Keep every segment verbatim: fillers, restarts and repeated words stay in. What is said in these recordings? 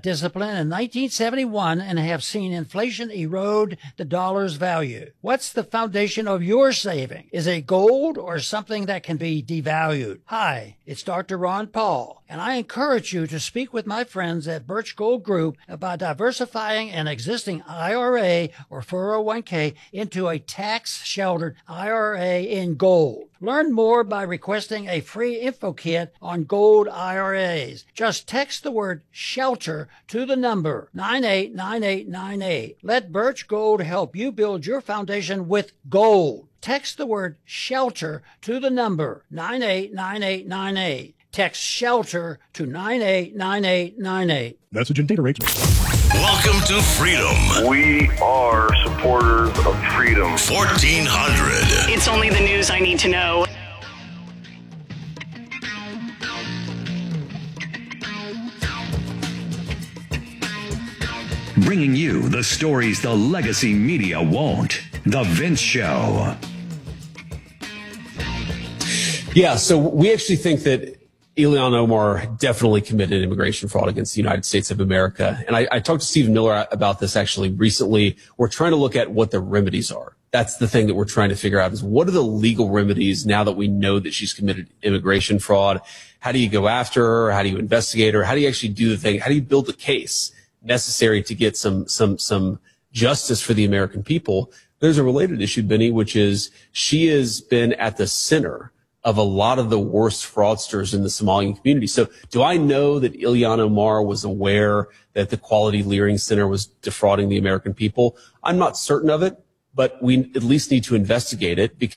discipline in nineteen seventy-one and have seen inflation erode the dollar's value. What's the foundation of your saving? Is it gold or something that can be devalued? Hi, it's Doctor Ron Paul, and I encourage you to speak with my friends at Birch Gold Group about diversifying an existing I R A or four oh one k into a tax-sheltered I R A in gold. Learn more by requesting a free info kit on gold I R As. Just text the word SHELTER to the number nine eight nine eight nine eight. Let Birch Gold help you build your foundation with gold. Text the word SHELTER to the number nine eight nine eight nine eight. Text SHELTER to nine eight nine eight nine eight. Message and data rates. Welcome to Freedom. We are supporters of freedom. fourteen hundred. It's only the news I need to know. Bringing you the stories the legacy media won't. The Vince Show. Yeah, so we actually think that Ilhan Omar definitely committed immigration fraud against the United States of America. And I, I talked to Stephen Miller about this actually recently. We're trying to look at what the remedies are. That's the thing that we're trying to figure out is what are the legal remedies now that we know that she's committed immigration fraud? How do you go after her? How do you investigate her? How do you actually do the thing? How do you build the case necessary to get some, some, some justice for the American people? There's a related issue, Benny, which is she has been at the center of a lot of the worst fraudsters in the Somalian community. So do I know that Ilhan Omar was aware that the Quality Leering Center was defrauding the American people? I'm not certain of it, but we at least need to investigate it. Because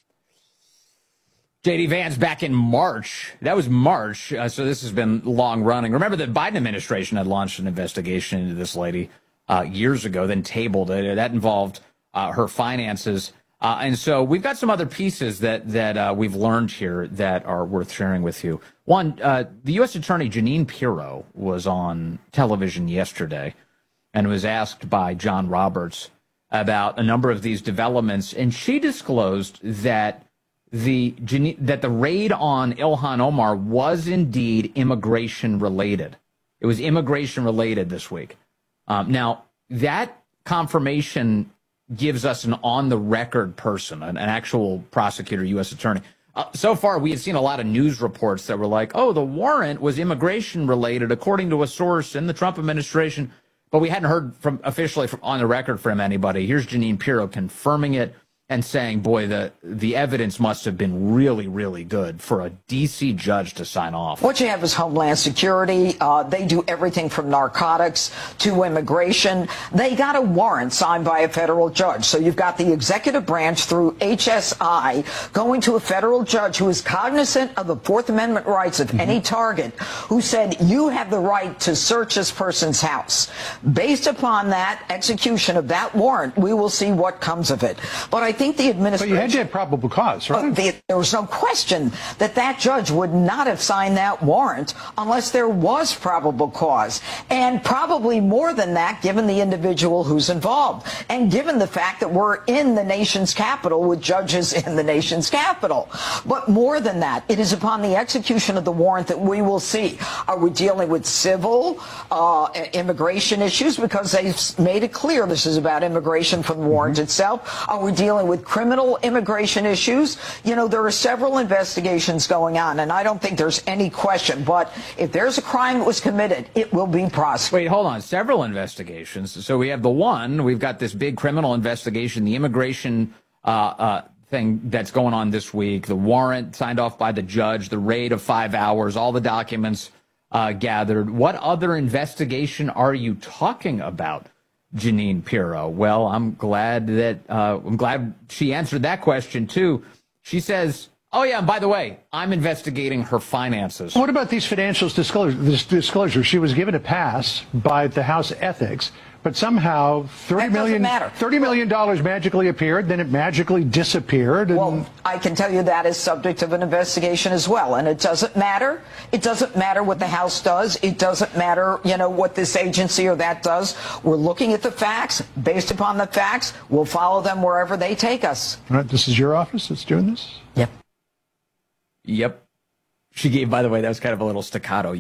J D Vance back in March. That was March, uh, so this has been long running. Remember the Biden administration had launched an investigation into this lady uh, years ago, then tabled it. That involved uh, her finances. Uh, and so we've got some other pieces that that uh, we've learned here that are worth sharing with you. One, uh, the U S Attorney Jeanine Pirro was on television yesterday and was asked by John Roberts about a number of these developments, and she disclosed that the that the raid on Ilhan Omar was indeed immigration related. It was immigration related this week. Um, now that confirmation gives us an on-the-record person, an, an actual prosecutor, U S attorney. Uh, so far, we had seen a lot of news reports that were like, oh, the warrant was immigration-related, according to a source in the Trump administration. But we hadn't heard from officially from, on the record from anybody. Here's Jeanine Pirro confirming it and saying, boy, the, the evidence must have been really, really good for a D C judge to sign off. What you have is Homeland Security. Uh, they do everything from narcotics to immigration. They got a warrant signed by a federal judge. So you've got the executive branch through H S I going to a federal judge who is cognizant of the Fourth Amendment rights of mm-hmm. any target, who said, you have the right to search this person's house. Based upon that execution of that warrant, we will see what comes of it. But I I think the administration... But you had to have probable cause, right? Uh, the, there was no question that that judge would not have signed that warrant unless there was probable cause. And probably more than that, given the individual who's involved. And given the fact that we're in the nation's capital with judges in the nation's capital. But more than that, it is upon the execution of the warrant that we will see. Are we dealing with civil uh, immigration issues? Because they've made it clear this is about immigration from the warrant mm-hmm. itself. Are we dealing with criminal immigration issues? You know, there are several investigations going on, and I don't think there's any question. But if there's a crime that was committed, it will be prosecuted. Wait, hold on. Several investigations. So we have the one, we've got this big criminal investigation, the immigration uh, uh, thing that's going on this week, the warrant signed off by the judge, the raid of five hours, all the documents uh, gathered. What other investigation are you talking about, Jeanine Pirro? Well, I'm glad that uh, I'm glad she answered that question too. She says, "Oh yeah, and by the way, I'm investigating her finances." What about these financial disclosures? This disclosure, she was given a pass by the House Ethics, but somehow thirty million thirty million dollars magically appeared, then it magically disappeared. And well, I can tell you that is subject of an investigation as well, and it doesn't matter. It doesn't matter what the House does. It doesn't matter, you know, what this agency or that does. We're looking at the facts. Based upon the facts, we'll follow them wherever they take us. All right, this is your office that's doing this? Yep. Yep. She gave, by the way, that was kind of a little staccato. Yep.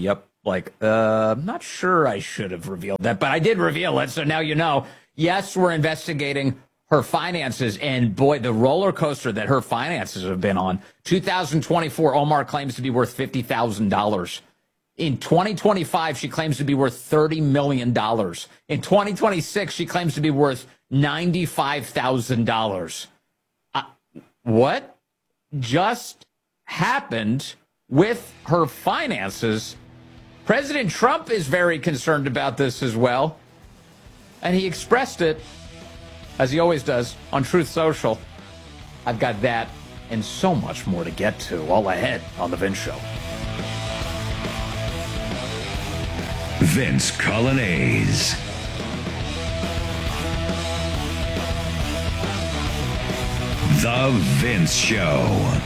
Like, uh, I'm not sure I should have revealed that, but I did reveal it, so now you know. Yes, we're investigating her finances, and boy, the roller coaster that her finances have been on. two thousand twenty-four, Omar claims to be worth fifty thousand dollars. In twenty twenty-five, she claims to be worth thirty million dollars. In twenty twenty-six, she claims to be worth ninety-five thousand dollars. Uh, what just happened with her finances? President Trump is very concerned about this as well, and he expressed it, as he always does, on Truth Social. I've got that and so much more to get to, all ahead on The Vince Show. Vince Coglianese. The Vince Show.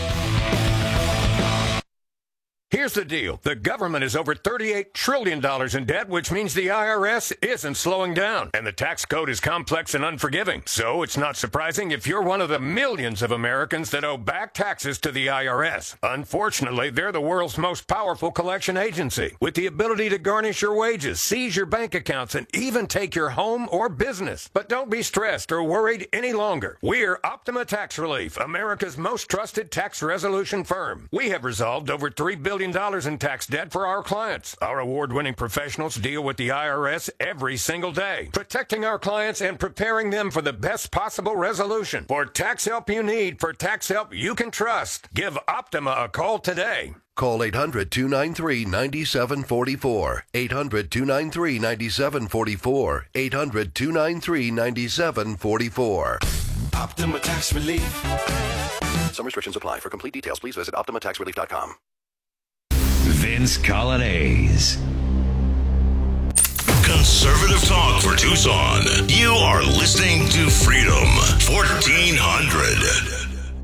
Here's the deal. The government is over thirty-eight trillion dollars in debt, which means the I R S isn't slowing down. And the tax code is complex and unforgiving. So it's not surprising if you're one of the millions of Americans that owe back taxes to the I R S. Unfortunately, they're the world's most powerful collection agency, with the ability to garnish your wages, seize your bank accounts, and even take your home or business. But don't be stressed or worried any longer. We're Optima Tax Relief, America's most trusted tax resolution firm. We have resolved over three billion dollars in tax debt for our clients. Our award-winning professionals deal with the I R S every single day, protecting our clients and preparing them for the best possible resolution. For tax help you need, for tax help you can trust, give Optima a call today. Call eight hundred, two nine three, nine seven four four. eight hundred, two nine three, nine seven four four. eight hundred, two nine three, nine seven four four. Optima Tax Relief. Some restrictions apply. For complete details, please visit optima tax relief dot com. Vince Coglianese. Conservative talk for Tucson. You are listening to Freedom fourteen hundred.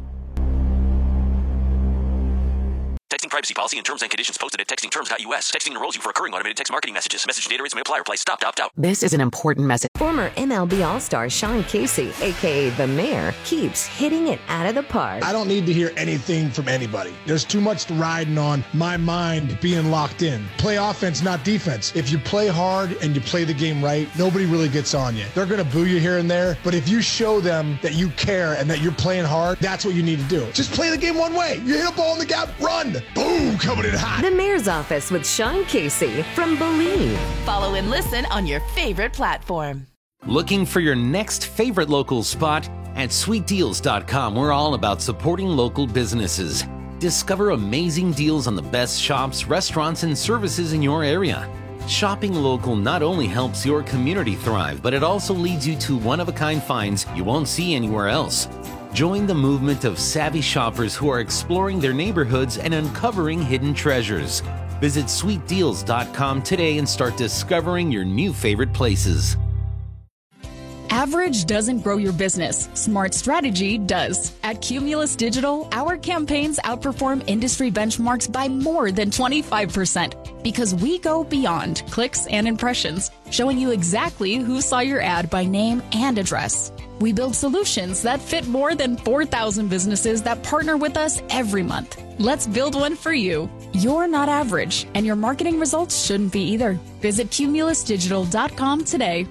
Texting privacy policy and terms and conditions posted at texting terms dot U S. Texting enrolls you for recurring automated text marketing messages. Message data rates may apply. Reply stop to opt out. This is an important message. Former M L B All-Star Sean Casey, a k a. The Mayor, keeps hitting it out of the park. I don't need to hear anything from anybody. There's too much riding on my mind being locked in. Play offense, not defense. If you play hard and you play the game right, nobody really gets on you. They're going to boo you here and there, but if you show them that you care and that you're playing hard, that's what you need to do. Just play the game one way. You hit a ball in the gap, run. Boom, coming in hot. The Mayor's Office with Sean Casey from Believe. Follow and listen on your favorite platform. Looking for your next favorite local spot? At sweet deals dot com, we're all about supporting local businesses. Discover amazing deals on the best shops, restaurants, and services in your area. Shopping local not only helps your community thrive, but it also leads you to one-of-a-kind finds you won't see anywhere else. Join the movement of savvy shoppers who are exploring their neighborhoods and uncovering hidden treasures. Visit sweet deals dot com today and start discovering your new favorite places. Average doesn't grow your business. Smart strategy does. At Cumulus Digital, our campaigns outperform industry benchmarks by more than twenty-five percent because we go beyond clicks and impressions, showing you exactly who saw your ad by name and address. We build solutions that fit more than four thousand businesses that partner with us every month. Let's build one for you. You're not average, and your marketing results shouldn't be either. Visit cumulus digital dot com today.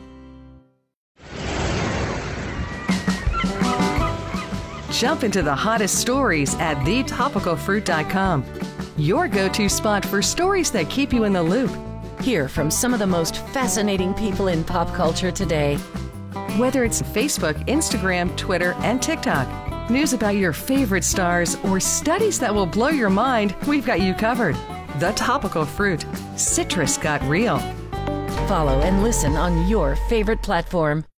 Jump into the hottest stories at the topical fruit dot com. Your go-to spot for stories that keep you in the loop. Hear from some of the most fascinating people in pop culture today. Whether it's Facebook, Instagram, Twitter, and TikTok, news about your favorite stars, or studies that will blow your mind, we've got you covered. The Topical Fruit. Citrus got real. Follow and listen on your favorite platform.